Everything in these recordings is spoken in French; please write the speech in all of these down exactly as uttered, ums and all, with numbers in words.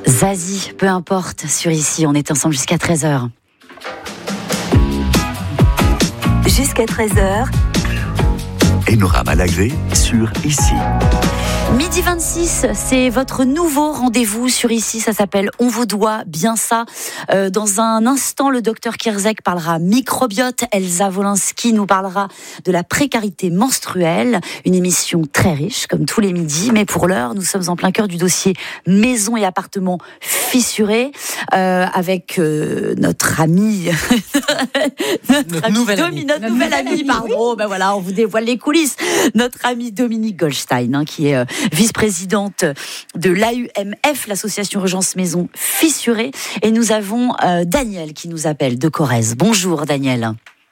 Zazie, peu importe, sur Ici, on est ensemble jusqu'à treize heures. Jusqu'à treize heures. Enora Malagré sur Ici. Midi vingt-six, c'est votre nouveau rendez-vous sur Ici, ça s'appelle On vous doit bien ça. Euh, dans un instant, le docteur Kierzek parlera microbiote, Elsa Wolinski nous parlera de la précarité menstruelle, une émission très riche comme tous les midis, mais pour l'heure, nous sommes en plein cœur du dossier maison et appartement fissurés, euh, avec euh, notre ami, notre, notre, ami nouvelle Domi, amie. notre nouvelle amie, pardon, ben voilà, on vous dévoile les coulisses, notre amie Dominique Goldstein, hein, qui est euh, vice-présidente de l'A U M F, l'association Urgence Maison Fissurée. Et nous avons euh, Daniel qui nous appelle de Corrèze. Bonjour Daniel.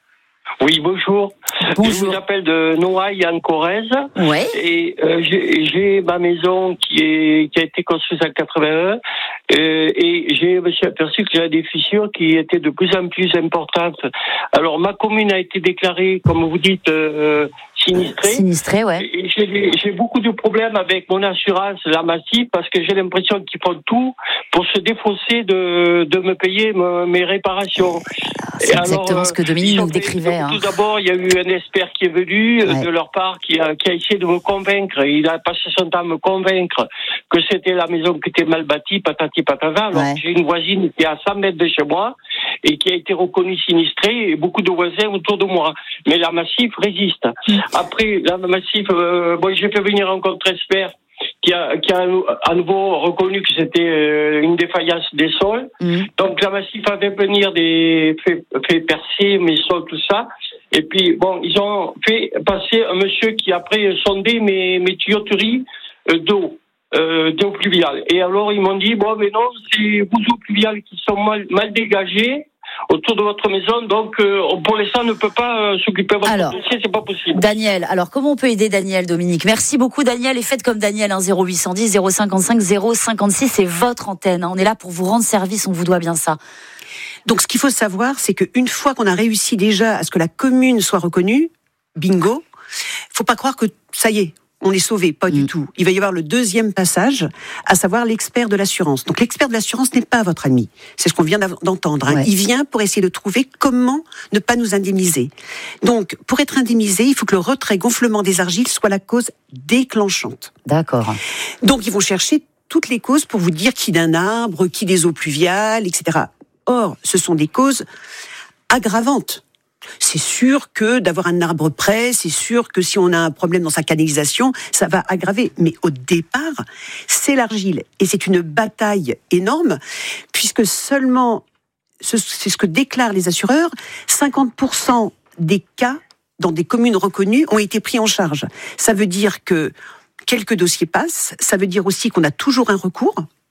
Oui, bonjour. Bonjour. Je vous appelle de Noailles en Corrèze. Ouais. Et euh, j'ai, j'ai ma maison qui, est, qui a été construite en quatre-vingt-un. Euh, et j'ai, je me suis aperçu que j'avais des fissures qui étaient de plus en plus importantes. Alors, ma commune a été déclarée, comme vous dites, euh, sinistrée. Sinistrée, ouais. Et j'ai, j'ai beaucoup de problèmes avec mon assurance, la Massif, parce que j'ai l'impression qu'ils font tout pour se défausser de, de me payer me, mes réparations. C'est et exactement alors, ce que Dominique nous décrivait. Hein. Tout d'abord, il y a eu un expert qui est venu ouais. de leur part, qui a, qui a essayé de me convaincre. Il a passé son temps à me convaincre que c'était la maison qui était mal bâtie, patati patata. Alors ouais. j'ai une voisine qui est à cent mètres de chez moi et qui a été reconnue sinistrée, et beaucoup de voisins autour de moi. Mais la Massif résiste. Mmh. Après, la Massif, euh, bon, j'ai fait venir un contre-expert qui a, qui a à nouveau reconnu que c'était euh, une défaillance des sols. Mmh. Donc la Massif a fait venir des, fait, fait percer mes sols, tout ça. Et puis, bon, ils ont fait passer un monsieur qui après sondé mes, mes tuyauteries euh, d'eau. Euh, d'eau pluviale. Et alors ils m'ont dit, bon mais non, c'est vos eaux pluviales qui sont mal, mal dégagées autour de votre maison, donc euh, pour l'instant on ne peut pas euh, s'occuper de votre alors, dossier, c'est pas possible. Daniel, alors comment on peut aider Daniel, Dominique? Merci beaucoup Daniel, et faites comme Daniel, hein, zéro huit cent dix, zéro cinquante-cinq, zéro cinquante-six, c'est votre antenne, hein, on est là pour vous rendre service, on vous doit bien ça. Donc ce qu'il faut savoir, c'est qu'une fois qu'on a réussi déjà à ce que la commune soit reconnue, bingo, faut pas croire que ça y est, on est sauvé, pas mmh. du tout. Il va y avoir le deuxième passage, à savoir l'expert de l'assurance. Donc l'expert de l'assurance n'est pas votre ami. C'est ce qu'on vient d'entendre. Hein. Ouais. Il vient pour essayer de trouver comment ne pas nous indemniser. Donc, pour être indemnisé, il faut que le retrait gonflement des argiles soit la cause déclenchante. D'accord. Donc, ils vont chercher toutes les causes pour vous dire qui d'un arbre, qui des eaux pluviales, et cetera. Or, ce sont des causes aggravantes. C'est sûr que d'avoir un arbre près, c'est sûr que si on a un problème dans sa canalisation, ça va aggraver. Mais au départ, c'est l'argile. Et c'est une bataille énorme, puisque seulement, c'est ce que déclarent les assureurs, cinquante pour cent des cas dans des communes reconnues ont été pris en charge. Ça veut dire que quelques dossiers passent, ça veut dire aussi qu'on a toujours un recours.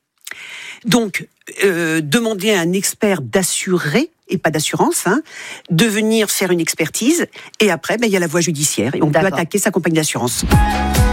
Donc, euh, demander à un expert d'assurer, et pas d'assurance, hein, de venir faire une expertise, et après, ben, il y a la voie judiciaire, et on D'accord. peut attaquer sa compagnie d'assurance.